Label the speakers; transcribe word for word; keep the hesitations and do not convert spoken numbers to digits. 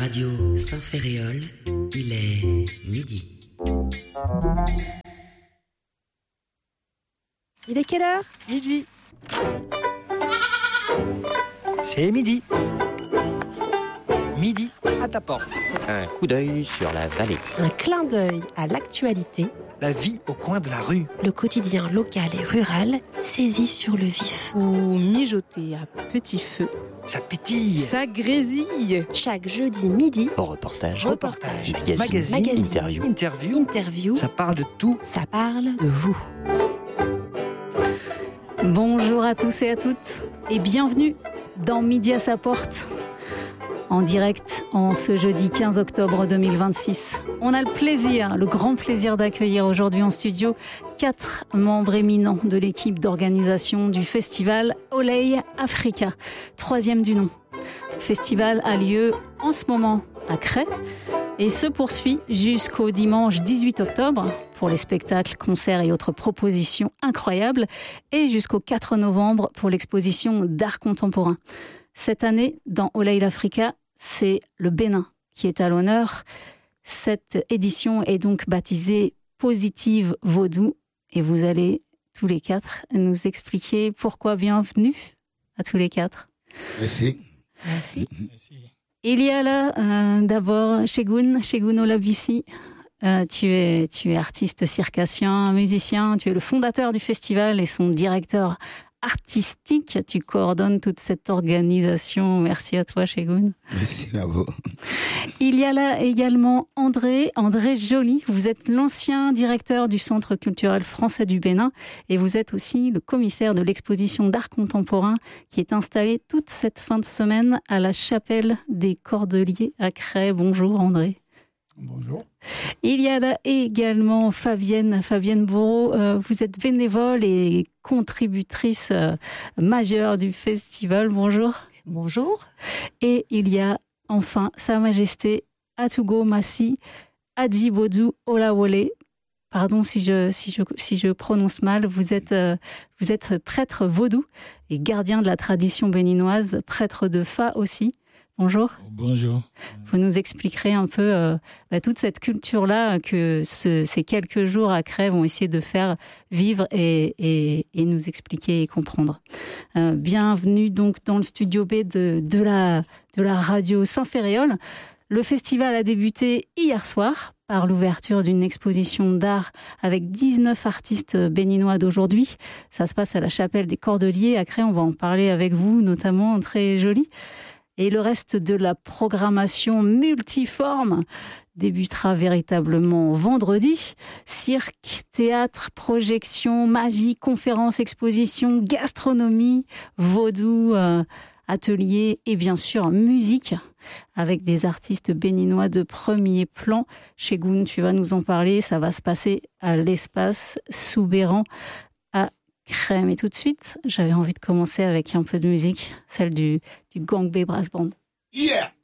Speaker 1: Radio Saint-Ferréol, il est midi.
Speaker 2: Il est quelle heure ?
Speaker 3: Midi.
Speaker 4: C'est midi. Midi à ta porte.
Speaker 5: Un coup d'œil sur la vallée.
Speaker 2: Un clin d'œil à l'actualité.
Speaker 4: La vie au coin de la rue.
Speaker 2: Le quotidien local et rural saisi sur le vif.
Speaker 3: Ou mijoté à petit feu.
Speaker 4: Ça pétille.
Speaker 3: Ça grésille.
Speaker 2: Chaque jeudi midi,
Speaker 5: Au reportage.
Speaker 2: Reportage.
Speaker 5: Magazine.
Speaker 4: Magazine.
Speaker 2: Magazine.
Speaker 5: Interview.
Speaker 4: Interview.
Speaker 2: interview,
Speaker 4: Ça parle de tout.
Speaker 2: ça parle de vous.
Speaker 6: Bonjour à tous et à toutes et bienvenue dans Midi à sa porte. En direct en ce jeudi quinze octobre deux mille vingt-six. On a le plaisir, le grand plaisir d'accueillir aujourd'hui en studio quatre membres éminents de l'équipe d'organisation du festival Olei Africa, troisième du nom. Le festival a lieu en ce moment à Crest et se poursuit jusqu'au dimanche dix-huit octobre pour les spectacles, concerts et autres propositions incroyables et jusqu'au quatre novembre pour l'exposition d'art contemporain. Cette année, dans Olei Africa, c'est le Bénin qui est à l'honneur. Cette édition est donc baptisée Positive Vaudou et vous allez tous les quatre nous expliquer pourquoi. Bienvenue à tous les quatre.
Speaker 7: Merci.
Speaker 2: Merci.
Speaker 7: Merci.
Speaker 6: Il y a là euh, d'abord Shegun, Shegun Olabisi. Euh, tu es, tu es artiste circassien, musicien, tu es le fondateur du festival et son directeur artistique. Tu coordonnes toute cette organisation. Merci à toi, Shegun.
Speaker 7: Merci à vous.
Speaker 6: Il y a là également André, André Joly. Vous êtes l'ancien directeur du Centre culturel français du Bénin et vous êtes aussi le commissaire de l'exposition d'art contemporain qui est installée toute cette fin de semaine à la chapelle des Cordeliers à Crest. Bonjour André.
Speaker 7: Bonjour.
Speaker 6: Il y a là également Fabienne, Fabienne Bourreau. Euh, vous êtes bénévole et contributrice euh, majeure du festival. Bonjour.
Speaker 2: Bonjour.
Speaker 6: Et il y a enfin Sa Majesté Atugo Massi Adibodou Olawole. Pardon si je, si, je, si je prononce mal. Vous êtes, euh, vous êtes prêtre vaudou et gardien de la tradition béninoise, prêtre de Fa aussi. Bonjour.
Speaker 7: Bonjour.
Speaker 6: Vous nous expliquerez un peu euh, bah, toute cette culture-là que ce, ces quelques jours à Crest vont essayer de faire vivre et, et, et nous expliquer et comprendre. Euh, bienvenue donc dans le studio B de, de, la, de la radio Saint-Ferréol. Le festival a débuté hier soir par l'ouverture d'une exposition d'art avec dix-neuf artistes béninois d'aujourd'hui. Ça se passe à la chapelle des Cordeliers à Crest. On va en parler avec vous, notamment, très joli. Et le reste de la programmation multiforme débutera véritablement vendredi. Cirque, théâtre, projection, magie, conférences, expositions, gastronomie, vaudou, euh, ateliers et bien sûr musique avec des artistes béninois de premier plan. Shegun, tu vas nous en parler. Ça va se passer à l'espace Soubéran à Crème. Et tout de suite, j'avais envie de commencer avec un peu de musique, celle du, du Gang B Brass Band.
Speaker 7: Yeah!